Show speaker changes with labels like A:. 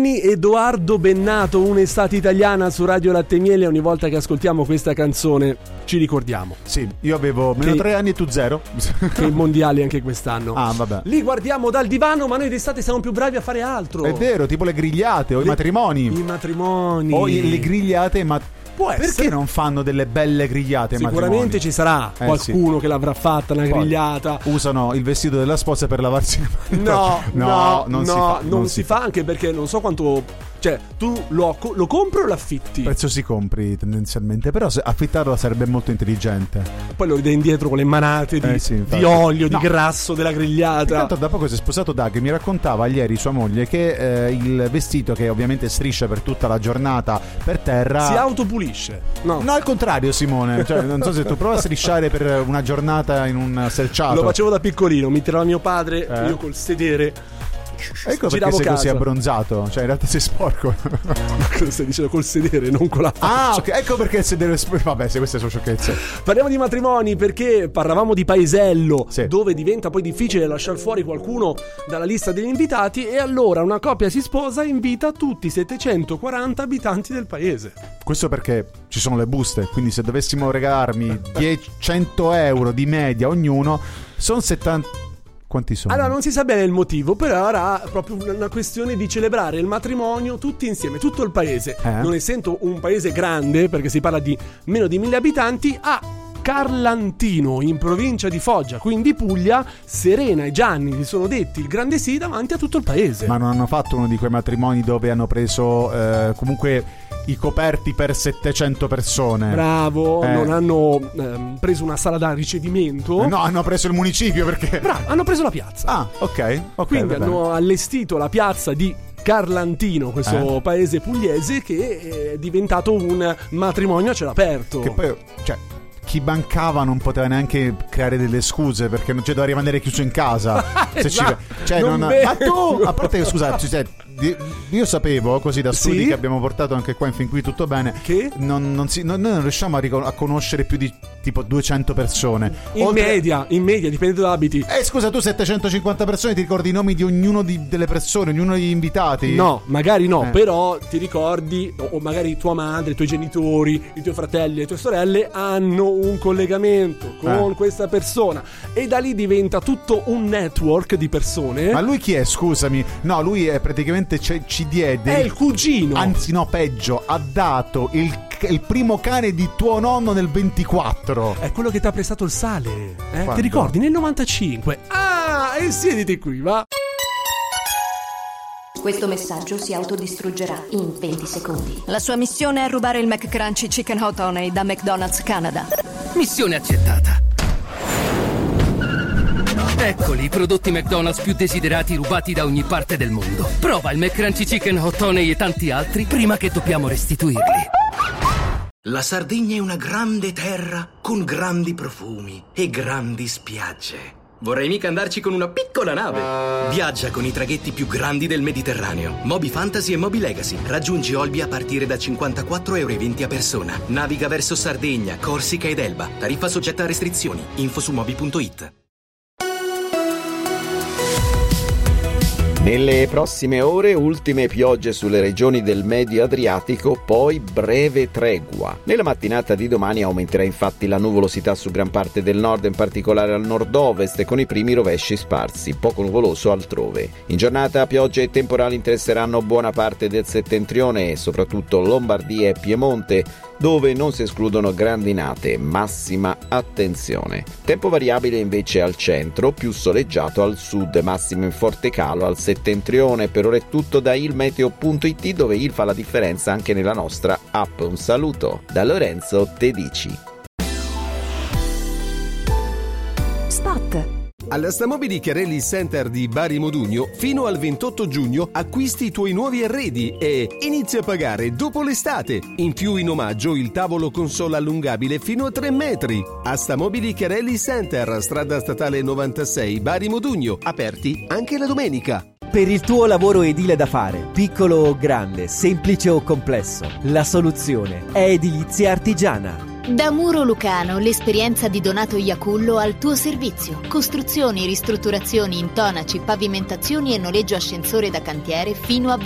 A: Edoardo Bennato, un'estate italiana su Radio Latte e Miele. Ogni volta che ascoltiamo questa canzone ci ricordiamo.
B: Sì, io avevo meno 3 anni e tu 0.
A: Che i mondiali anche quest'anno.
B: Ah, vabbè.
A: Li guardiamo dal divano, ma noi d'estate siamo più bravi a fare altro.
B: È vero, tipo le grigliate o i matrimoni.
A: I matrimoni.
B: O le grigliate, ma perché non fanno delle belle grigliate?
A: Sicuramente ci sarà qualcuno che l'avrà fatta una grigliata.
B: Usano il vestito della sposa per lavarsi le mani.
A: Non si fa, anche perché non so quanto. Cioè, tu lo compri o l'affitti?
B: Prezzo si compri tendenzialmente, però affittarlo sarebbe molto intelligente.
A: Poi lo ridai indietro con le manate di olio, di grasso della grigliata.
B: Intanto da poco si è sposato Doug, mi raccontava ieri sua moglie che il vestito, che ovviamente striscia per tutta la giornata per terra,
A: si autopulisce. No,
B: al contrario, Simone. Cioè, non so se tu prova a strisciare per una giornata in un selciato.
A: Lo facevo da piccolino, mi tirava mio padre, io col sedere.
B: Ecco perché sei così abbronzato. Cioè in realtà sei sporco.
A: Cosa stai dicendo? Col sedere, non con la faccia.
B: Ah, ok, ecco perché il sedere. Vabbè, se queste sono sciocchezze.
A: Parliamo di matrimoni perché parlavamo di paesello, dove diventa poi difficile lasciare fuori qualcuno dalla lista degli invitati. E allora una coppia si sposa e invita tutti i 740 abitanti del paese.
B: Questo perché ci sono le buste. Quindi se dovessimo regalarmi 100 euro di media ognuno, sono 70. Quanti sono?
A: Allora non si sa bene il motivo, però era proprio una questione di celebrare il matrimonio tutti insieme, tutto il paese. Non essendo un paese grande, perché si parla di meno di 1000 abitanti, a Carlantino, in provincia di Foggia, quindi Puglia, Serena e Gianni si sono detti il grande sì davanti a tutto il paese.
B: Ma non hanno fatto uno di quei matrimoni dove hanno preso comunque i coperti per 700 persone?
A: Bravo, non hanno preso una sala da ricevimento.
B: No, hanno preso il municipio perché...
A: Bravo, hanno preso la piazza.
B: Ah, ok.
A: Quindi hanno allestito la piazza di Carlantino, questo paese pugliese, che è diventato un matrimonio a cielo aperto.
B: Che poi, cioè, chi bancava non poteva neanche creare delle scuse perché non doveva rimanere chiuso in casa. Ma tu, a parte che, scusa, io sapevo così da studi che abbiamo portato anche qua in Fin Qui Tutto Bene, che noi non riusciamo a conoscere più di tipo 200 persone
A: in media, dipende da abiti.
B: Scusa, tu 750 persone ti ricordi i nomi di ognuno delle persone, ognuno degli invitati?
A: No, magari no, però ti ricordi, o magari tua madre, i tuoi genitori, i tuoi fratelli, le tue sorelle hanno un collegamento con questa persona e da lì diventa tutto un network di persone.
B: Ma lui chi è, scusami? No, lui è praticamente ci diede,
A: è il cugino,
B: anzi no, peggio, ha dato il primo cane di tuo nonno nel 24.
A: È quello che ti ha prestato il sale, ti ricordi? Nel 95. E siediti qui, va.
C: Questo messaggio si autodistruggerà in 20 secondi.
D: La sua missione è rubare il McCrunchy Chicken Hot Honey da McDonald's Canada.
E: Missione accettata. Eccoli i prodotti McDonald's più desiderati rubati da ogni parte del mondo. Prova il McCrunchy Chicken Hot Honey e tanti altri prima che dobbiamo restituirli.
F: La Sardegna è una grande terra con grandi profumi e grandi spiagge. Vorrei mica andarci con una piccola nave. Viaggia con i traghetti più grandi del Mediterraneo. Moby Fantasy e Moby Legacy. Raggiungi Olbia a partire da 54,20 € a persona. Naviga verso Sardegna, Corsica ed Elba. Tariffa soggetta a restrizioni. Info su moby.it.
G: Nelle prossime ore ultime piogge sulle regioni del Medio Adriatico, poi breve tregua. Nella mattinata di domani aumenterà infatti la nuvolosità su gran parte del nord, in particolare al nord-ovest, con i primi rovesci sparsi, poco nuvoloso altrove. In giornata piogge e temporali interesseranno buona parte del settentrione e soprattutto Lombardia e Piemonte, dove non si escludono grandinate, massima attenzione. Tempo variabile invece al centro, più soleggiato al sud, massimo in forte calo al settentrione. Per ora è tutto da ilmeteo.it, dove il fa la differenza anche nella nostra app. Un saluto da Lorenzo Tedici.
D: Spot.
H: Alla Stamobili Chiarelli Center di Bari Modugno, fino al 28 giugno acquisti i tuoi nuovi arredi e inizia a pagare dopo l'estate. In più, in omaggio, il tavolo console allungabile fino a 3 metri. A Stamobili Chiarelli Center, strada statale 96, Bari Modugno, aperti anche la domenica.
I: Per il tuo lavoro edile da fare, piccolo o grande, semplice o complesso, la soluzione è Edilizia Artigiana.
J: Da Muro Lucano, l'esperienza di Donato Iacullo al tuo servizio. Costruzioni, ristrutturazioni, intonaci, pavimentazioni e noleggio ascensore da cantiere fino a